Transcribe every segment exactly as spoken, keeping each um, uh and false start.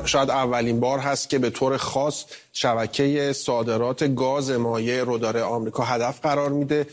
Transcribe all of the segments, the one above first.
شاید اولین بار هست که به طور خاص شبکه صادرات گاز مایع رو داره آمریکا هدف قرار میده.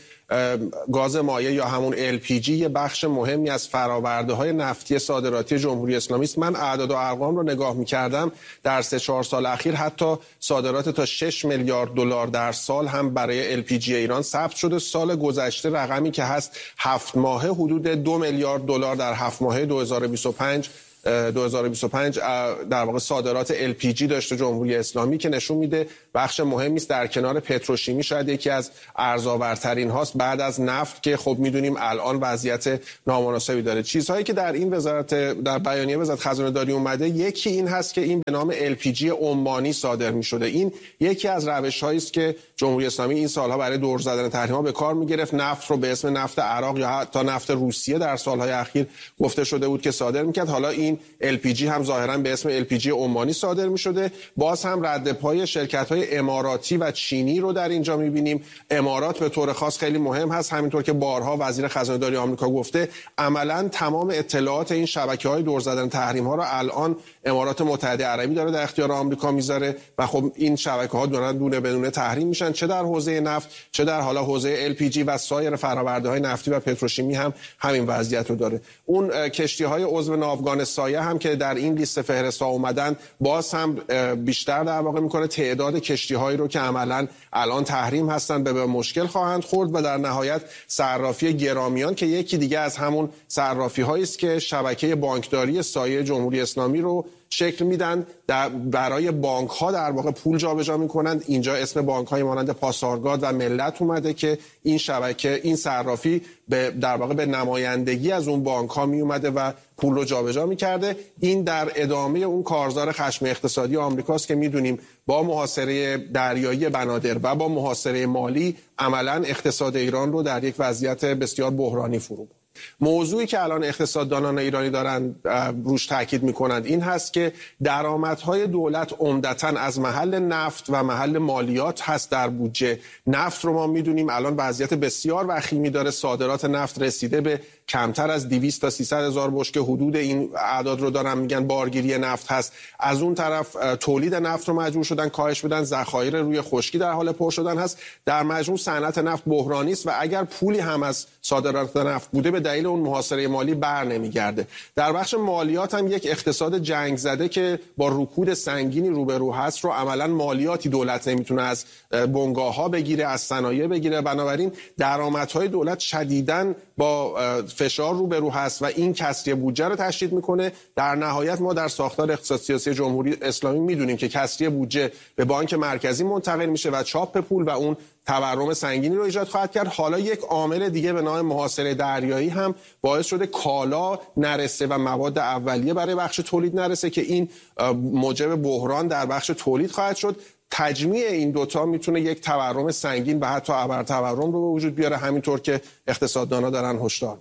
گاز مایع یا همون ال پی جی یه بخش مهمی از فرآورده‌های نفتی صادراتی جمهوری اسلامی است. من اعداد و ارقام رو نگاه می‌کردم، در سه چهار سال اخیر حتی صادرات تا شش میلیارد دلار در سال هم برای ال پی جی ایران ثبت شده. سال گذشته رقمی که هست هفت ماهه حدود دو میلیارد دلار در هفت ماهه دو هزار و بیست و پنج دو هزار و بیست و پنج در واقع صادرات ال پی جی داشته جمهوری اسلامی، که نشون میده بخش مهمی است. در کنار پتروشیمی شاید یکی از ارزآورترین هاست بعد از نفت که خب میدونیم الان وضعیت نامناسبی داره. چیزهایی که در این وزارت در بیانیه وزارت خزانه داری اومده، یکی این هست که این به نام ال پی جی عمانی صادر میشده. این یکی از روش‌هایی است که جمهوری اسلامی این سالها برای دور زدن تحریم‌ها به کار میگرفت. نفت رو به اسم نفت عراق یا حتی نفت روسیه در سالهای اخیر گفته شده بود که صادر میکرد. حالا این ال پی جی هم ظاهرا به اسم ال پی جی عمانی صادر می شده. باز هم رد پای شرکت‌های اماراتی و چینی رو در اینجا می‌بینیم. امارات به طور خاص خیلی مهم هست، همینطور که بارها وزیر خزانه‌داری آمریکا گفته عملاً تمام اطلاعات این شبکه‌های دور زدن تحریم‌ها رو الان امارات متحده عربی داره در اختیار آمریکا میذاره و خب این شبکه‌ها دارن دونه بدونه تحریم میشن، چه در حوزه نفت چه در حالا حوزه ال پی جی و سایر فرآورده‌های نفتی و پتروشیمی هم همین وضعیت رو داره. اون کشتی‌های عضو ناوگان سایه هم که در این لیست فهرست ها اومدن، باز هم بیشتر در واقع میکنه تعداد کشتی‌هایی رو که عملاً الان تحریم هستن به مشکل خواهند خورد. و در نهایت صرافی گرامیان که یکی دیگه از همون صرافی‌هایی است که شبکه بانکداری سایه جمهوری اسلامی رو شکل میدن، برای بانک ها در واقع پول جابجا میکنند. اینجا اسم بانک های مانند پاسارگاد و ملت اومده که این شبکه این صرافی به در واقع به نمایندگی از اون بانک ها می اومده و پول رو جابجا میکرده. این در ادامه اون کارزار خشم اقتصادی آمریکاست که میدونیم با محاصره دریایی بنادر و با محاصره مالی عملاً اقتصاد ایران رو در یک وضعیت بسیار بحرانی فرو برد. موضوعی که الان اقتصاددانان ایرانی دارن روش تاکید میکنند این هست که درآمدهای دولت عمدتاً از محل نفت و محل مالیات هست در بودجه. نفت رو ما میدونیم الان وضعیت بسیار وخیمی داره. صادرات نفت رسیده به کمتر از دویست تا سیصد هزار بشکه، حدود این اعداد رو دارن میگن بارگیری نفت هست. از اون طرف تولید نفت رو مجبور شدن کاهش بدن، ذخایر روی خشکی در حال پر شدن هست. در مجموع صنعت نفت بحرانی است و اگر پولی هم از صادرات نفت بوده به دلیل اون محاصره مالی بر نمیگرده. در بخش مالیات هم یک اقتصاد جنگ زده که با رکود سنگینی روبرو هست رو عملاً مالیاتی دولت نمیتونه از بنگاه‌ها بگیره، از صنایع بگیره. بنابراین درآمدهای دولت شدیداً با فشار روبرو هست و این کسری بودجه رو تشدید میکنه. در نهایت ما در ساختار اقتصاد سیاسی جمهوری اسلامی میدونیم که کسری بودجه به بانک مرکزی منتقل میشه و چاپ پول و اون تورم سنگینی رو ایجاد خواهد کرد. حالا یک عامل دیگه به نام محاصره دریایی هم باعث شده کالا نرسه و مواد اولیه برای بخش تولید نرسه که این موجب بحران در بخش تولید خواهد شد. تجمیع این دوتا میتونه یک تورم سنگین و حتی ابر تورم رو به وجود بیاره، همینطور که اقتصاددانا دارن هشدار.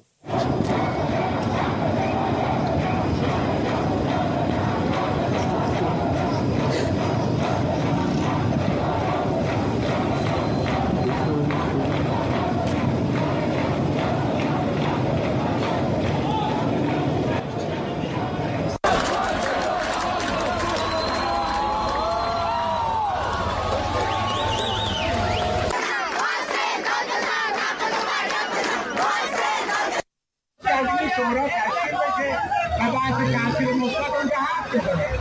شورا تشکیل بشه و بحث تحصیل مثبت اونجا حرف بزنه.